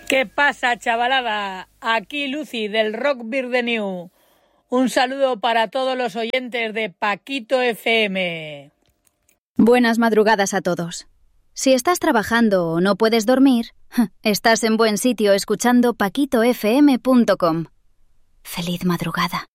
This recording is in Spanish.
¿Qué pasa, chavalada? Aquí Lucy del Rock Beer de New. Un saludo para todos los oyentes de Paquito FM. Buenas madrugadas a todos. Si estás trabajando o no puedes dormir, estás en buen sitio escuchando paquitofm.com. Feliz madrugada.